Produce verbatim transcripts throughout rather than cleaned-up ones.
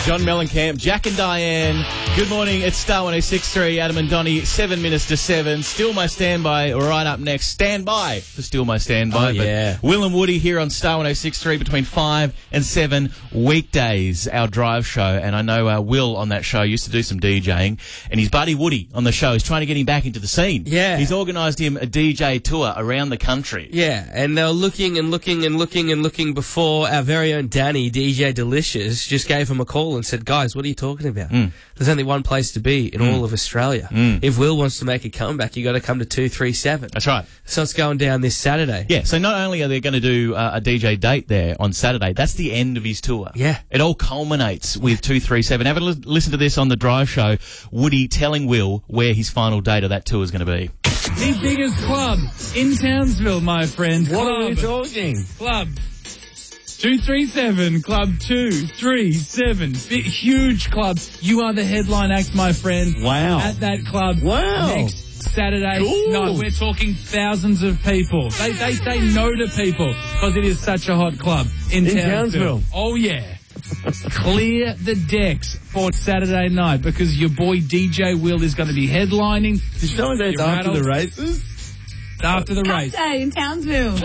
John Mellencamp, Jack and Diane. Good morning. It's Star one oh six point three. Adam and Donnie, seven minutes to seven. Still My Standby right up next. Stand by for Still My Standby. Oh, yeah. But Will and Woody here on Star one oh six point three between five and seven weekdays, our drive show. And I know uh, Will on that show used to do some DJing. And his buddy Woody on the show is trying to get him back into the scene. Yeah. He's organised him a D J tour around the country. Yeah, and they were looking and looking and looking and looking before our very own Danny, D J Delicious, just gave him a call and said, guys, what are you talking about? Mm. There's only one place to be in mm. all of Australia. Mm. If Will wants to make a comeback, you got to come to two three seven. That's right. So it's going down this Saturday. Yeah, so not only are they going to do uh, a D J date there on Saturday, that's the end of his tour. Yeah. It all culminates with two three seven. Have a li- listen to this on the drive show. Woody telling Will where his final date of that tour is going to be. The biggest club in Townsville, my friend. What club. are we talking? Club. two three seven, Club two three seven. Big, huge club. You are the headline act, my friend. Wow. At that club. Wow. Next Saturday Cool. night. We're talking thousands of people. They they say no to people because it is such a hot club in, In Townsville. Townsville. Oh, yeah. Clear the decks for Saturday night because your boy D J Will is going to be headlining. Did you know that's You're after rattled. the races? After the race. Day in Townsville.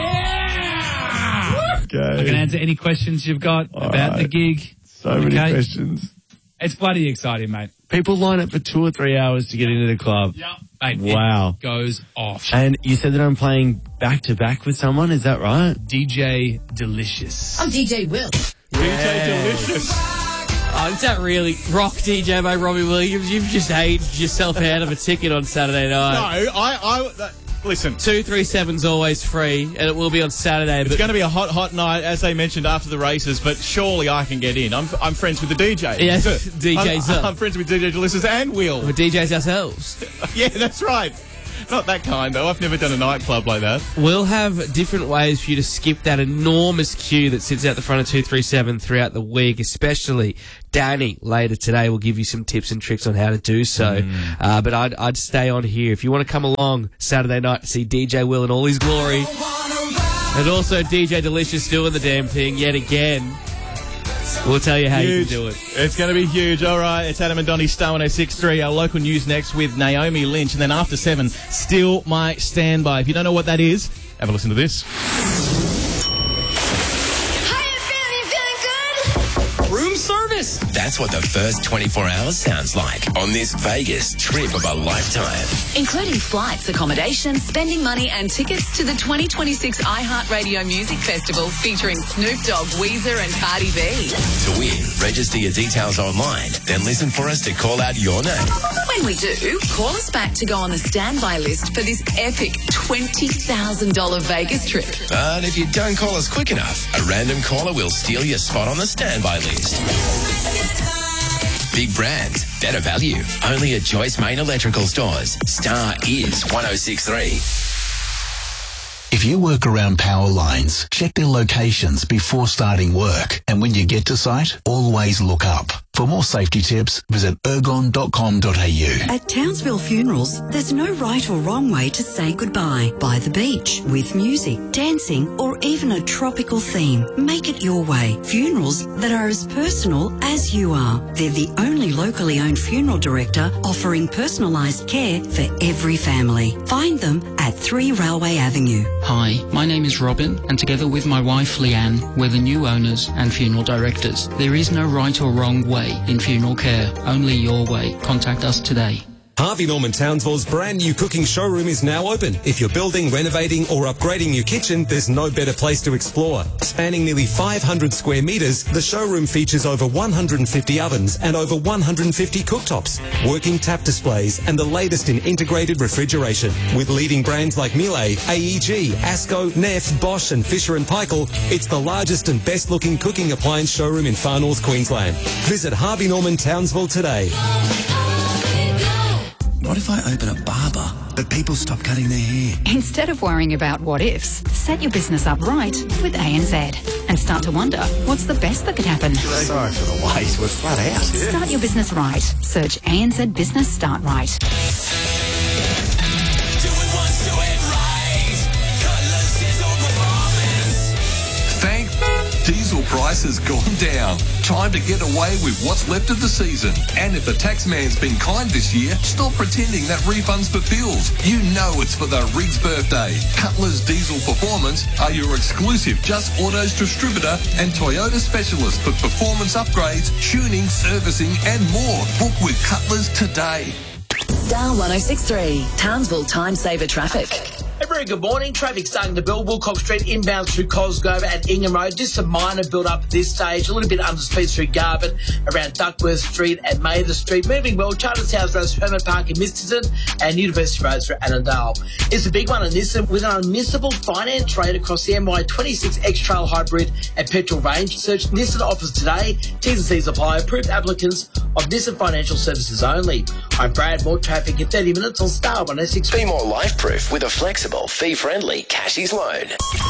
Yeah! Okay. I can answer any questions you've got All about right. the gig. So many Okay? questions. It's bloody exciting, mate. People line up for two or three hours to get into the club. Yep. Mate, Wow. it goes off. And you said that I'm playing back to back with someone, is that right? D J Delicious. I'm D J Will. D J Delicious. Oh, is that really rock D J by Robbie Williams? You've just aged yourself out of a ticket on Saturday No, night. I... I uh, listen. two three seven's always free, and it will be on Saturday. It's But going to be a hot, hot night, as they mentioned, after the races, but surely I can get in. I'm I'm friends with the D J. Yeah, D Js I'm, up. I'm friends with D J Delicious and Will. we're D Js ourselves. Yeah, that's right. Not that kind, though. I've never done a nightclub like that. We'll have different ways for you to skip that enormous queue that sits out the front of two three seven throughout the week, especially Danny later today will give you some tips and tricks on how to do so. Mm. Uh, but I'd, I'd stay on here. If you want to come along Saturday night to see D J Will in all his glory, and also D J Delicious doing the damn thing yet again, we'll tell you how Huge. you can do it. It's going to be huge. All right, it's Adam and Donnie, Star one oh six point three. Our local news next with Naomi Lynch. And then after seven, Still My Standby. If you don't know what that is, have a listen to this. Room service. That's what the first twenty-four hours sounds like on this Vegas trip of a lifetime. Including flights, accommodation, spending money and tickets to the twenty twenty-six iHeartRadio Music Festival featuring Snoop Dogg, Weezer and Cardi B. To win, register your details online, then listen for us to call out your name. When we do, call us back to go on the standby list for this epic twenty thousand dollars Vegas trip. But if you don't call us quick enough, a random caller will steal your spot on the standby list. Big brands, better value. Only at Joyce Main Electrical Stores. Star is one oh six point three. If you work around power lines, check their locations before starting work. And when you get to site, always look up. For more safety tips, visit ergon dot com dot a u. At Townsville Funerals, there's no right or wrong way to say goodbye. By the beach, with music, dancing, or even a tropical theme. Make it your way. Funerals that are as personal as you are. They're the only locally owned funeral director offering personalised care for every family. Find them at three Railway Avenue. Hi, my name is Robin, and together with my wife Leanne, we're the new owners and funeral directors. There is no right or wrong way in funeral care, only your way. Contact us today. Harvey Norman Townsville's brand new cooking showroom is now open. If you're building, renovating or upgrading your kitchen, there's no better place to explore. Spanning nearly five hundred square metres, the showroom features over one hundred fifty ovens and over one hundred fifty cooktops, working tap displays and the latest in integrated refrigeration. With leading brands like Miele, A E G, Asco, Neff, Bosch and Fisher and Paykel, it's the largest and best looking cooking appliance showroom in Far North Queensland. Visit Harvey Norman Townsville today. What if I open a barber, but people stop cutting their hair? Instead of worrying about what ifs, set your business up right with A N Z and start to wonder what's the best that could happen. Sorry for the wait, we're flat out. Start your business right. Search A N Z Business Start Right. Thank Diesel price has gone down. Time to get away with what's left of the season. And if the taxman's been kind this year, stop pretending that refund's for bills. You know it's for the Riggs birthday. Cutler's Diesel Performance are your exclusive Just Autos distributor and Toyota specialist for performance upgrades, tuning, servicing and more. Book with Cutler's today. Star one oh six three, Townsville Time Saver Traffic. A very good morning. Traffic starting to build. Wilcox Street inbound through Cosgrove and Ingham Road. Just a minor build up at this stage. A little bit under speed through Garbutt, around Duckworth Street and Mather Street. Moving well. Charters House Road, Hermit Park in Misterton and University Road through Annandale. It's a big one in Nissan with an unmissable finance rate across the M Y twenty-six X-Trail Hybrid and petrol range. Search Nissan offers today. T's and C's apply. Approved applicants of Nissan Financial Services only. I'm Brad. More traffic in thirty minutes on Star one oh six. Be more life-proof with a flexible, fee-friendly Cashies loan.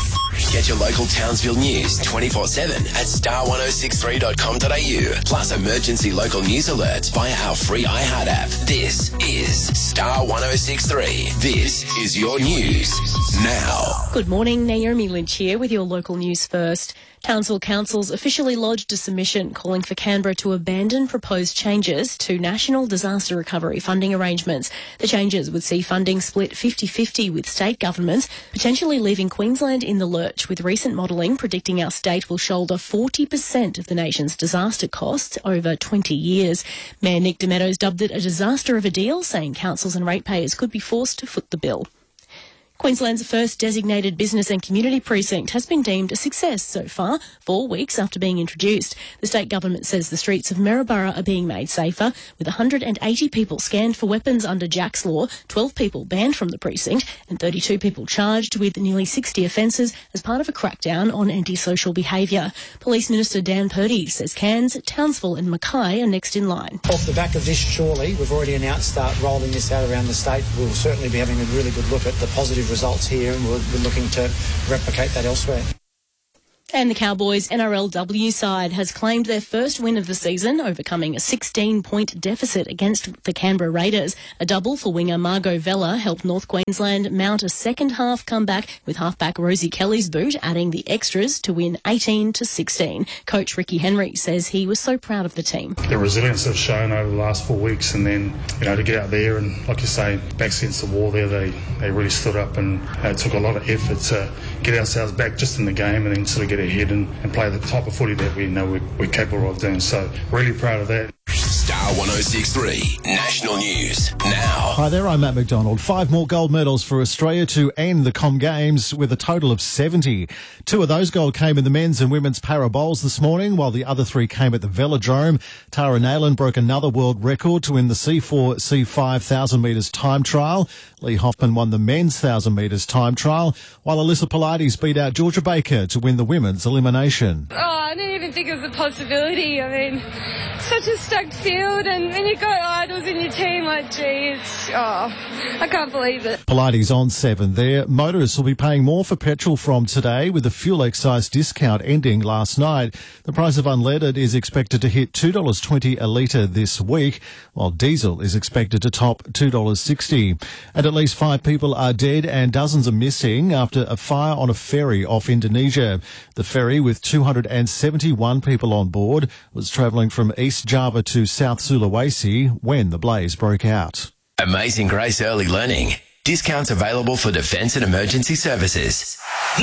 Get your local Townsville news twenty-four seven at star ten sixty-three dot com dot a u. Plus emergency local news alerts via our free iHeart app. This is Star ten sixty-three. This is your news now. Good morning, Naomi Lynch here with your local news first. Townsville Council's officially lodged a submission calling for Canberra to abandon proposed changes to National Disaster Recovery funding arrangements. The changes would see funding split fifty-fifty with state governments, potentially leaving Queensland in the lurch, with recent modelling predicting our state will shoulder forty percent of the nation's disaster costs over twenty years. Mayor Nick De Meadows dubbed it a disaster of a deal, saying councils and ratepayers could be forced to foot the bill. Queensland's first designated business and community precinct has been deemed a success so far, four weeks after being introduced. The state government says the streets of Maryborough are being made safer, with one hundred eighty people scanned for weapons under Jack's Law, twelve people banned from the precinct, and thirty-two people charged with nearly sixty offences as part of a crackdown on antisocial behaviour. Police Minister Dan Purdy says Cairns, Townsville and Mackay are next in line. Off the back of this, surely, we've already announced start rolling this out around the state. We'll certainly be having a really good look at the positive results here, and we're, we're looking to replicate that elsewhere. And the Cowboys' N R L W side has claimed their first win of the season, overcoming a sixteen-point deficit against the Canberra Raiders. A double for winger Margot Vella helped North Queensland mount a second-half comeback, with halfback Rosie Kelly's boot adding the extras to win eighteen to sixteen. Coach Ricky Henry says he was so proud of the team. The resilience they've shown over the last four weeks, and then, you know, to get out there and, like you say, backs against the wall there, they, they really stood up, and uh, it took a lot of effort to get ourselves back just in the game and then sort of get ahead and, and play the type of footy that we know we're, we're capable of doing. So really proud of that. Star ten sixty-three National News now. Hi there, I'm Matt McDonald. Five more gold medals for Australia to end the Com Games with a total of seventy. Two of those gold came in the men's and women's para bowls this morning, while the other three came at the Velodrome. Tara Nayland broke another world record to win the C four C five one thousand metres time trial. Lee Hoffman won the men's one thousand metres time trial, while Alyssa Pilates beat out Georgia Baker to win the women's elimination. Oh, I didn't even think it was a possibility. I mean, such a stacked field, and when you've got idols in your team, like, gee, it's, oh, I can't believe it. Pilates on seven there. Motorists will be paying more for petrol from today, with the fuel excise discount ending last night. The price of unleaded is expected to hit two dollars twenty a litre this week, while diesel is expected to top two dollars sixty. And at least five people are dead and dozens are missing after a fire on a ferry off Indonesia. The ferry, with two hundred seventy-one people on board, was travelling from East Java to South Sulawesi when the blaze broke out. Amazing Grace Early Learning. Discounts available for defence and emergency services.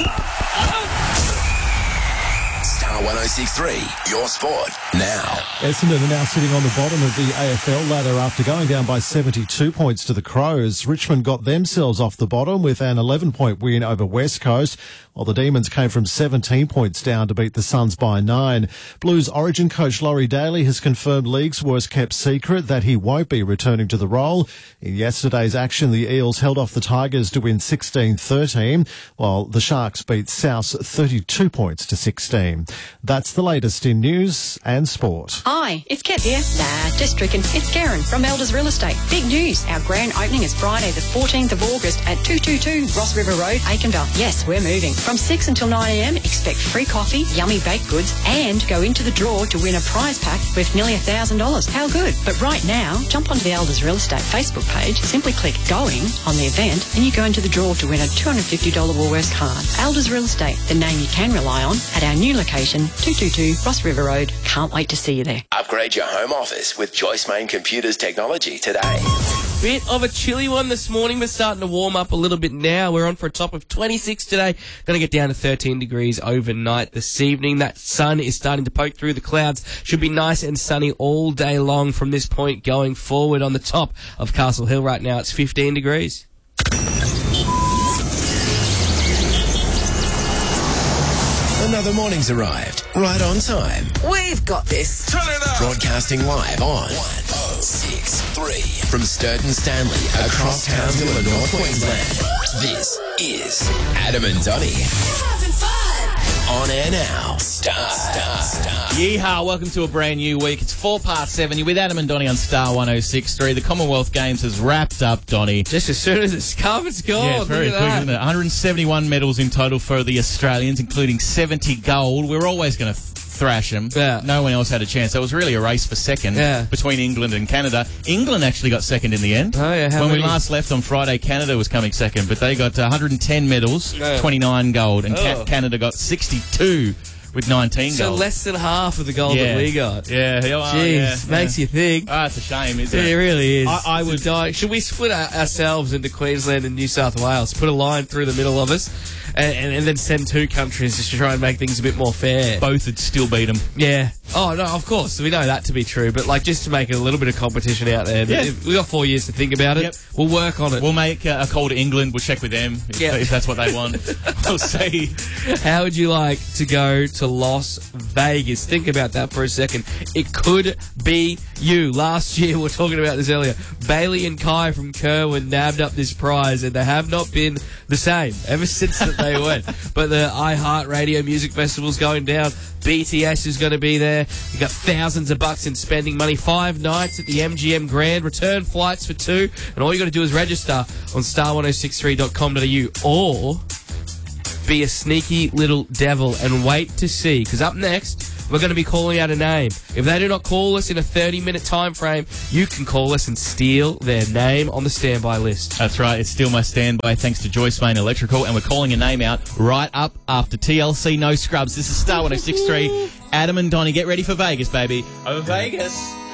Star ten sixty-three, your sport now. Essendon are now sitting on the bottom of the A F L ladder after going down by seventy-two points to the Crows. Richmond got themselves off the bottom with an eleven-point win over West Coast, while the Demons came from seventeen points down to beat the Suns by nine. Blues Origin coach Laurie Daly has confirmed league's worst-kept secret that he won't be returning to the role. In yesterday's action, the Eels held off the Tigers to win sixteen thirteen, while the Sharks beat South thirty-two points to sixteen. That's the latest in news and sport. Hi, it's Kat here. Nah, just tricking. It's Karen from Elders Real Estate. Big news. Our grand opening is Friday the fourteenth of August at two twenty-two Ross River Road, Aikenville. Yes, we're moving. From six until nine a m, expect free coffee, yummy baked goods, and go into the draw to win a prize pack worth nearly one thousand dollars. How good? But right now, jump onto the Elders Real Estate Facebook page, simply click Going on the event, and you go into the draw to win a two hundred fifty dollars Woolworths card. Elders Real Estate, the name you can rely on, at our new location, two two two Ross River Road. Can't wait to see you there. Upgrade your home office with Joyce Main Computers technology today. Bit of a chilly one this morning, but starting to warm up a little bit now. We're on for a top of twenty-six today. Going to get down to thirteen degrees overnight this evening. That sun is starting to poke through the clouds. Should be nice and sunny all day long from this point going forward. On the top of Castle Hill right now, it's fifteen degrees. Another morning's arrived, right on time. We've got this. Turn it up. Broadcasting live on one oh six three from Sturton Stanley across Townsville and North Queensland. This is Adam and Donny. Having fun. On air now. Star, Star, Star. Yeehaw, welcome to a brand new week. It's four past seven. You're with Adam and Donny on Star one oh six three. The Commonwealth Games has wrapped up, Donny. Just as soon as it's come, it's gone. Yeah, it's very quick, isn't it? one hundred seventy-one medals in total for the Australians, including seventy gold. We're always going to th- thrash them. Yeah. No one else had a chance. It was really a race for second yeah. between England and Canada. England actually got second in the end. Oh, yeah. How when many? we last left on Friday, Canada was coming second, but they got one hundred ten medals, yeah. twenty-nine gold, and oh. Ca- Canada got sixty-two. With nineteen so gold. So less than half of the gold yeah. that we got. Yeah. Oh, Jeez, yeah. makes yeah. you think. Oh, it's a shame, isn't yeah, it? It really is. I, I would die. Should we split our, ourselves into Queensland and New South Wales, put a line through the middle of us, and, and, and then send two countries just to try and make things a bit more fair? Both would still beat them. Yeah. Oh, no, of course. We know that to be true, but like just to make a little bit of competition out there. Yeah. We've got four years to think about it. Yep. We'll work on it. We'll make uh, a call to England. We'll check with them if, yep. if that's what they want. We'll see. How would you like to go to Las Vegas? Think about that for a second. It could be you. Last year, we were talking about this earlier, Bailey and Kai from Kerwin nabbed up this prize, and they have not been the same ever since that they went. But the iHeartRadio Music Festival's going down. B T S is going to be there. You got thousands of bucks in spending money. Five nights at the M G M Grand. Return flights for two. And all you got to do is register on star one oh six three dot com dot a u or be a sneaky little devil and wait to see. Because up next, we're going to be calling out a name. If they do not call us in a thirty-minute time frame, you can call us and steal their name on the standby list. That's right. It's still my standby thanks to Joyce Main Electrical, and we're calling a name out right up after T L C No Scrubs. This is Star one oh six three. Adam and Donny, get ready for Vegas, baby. Over Vegas.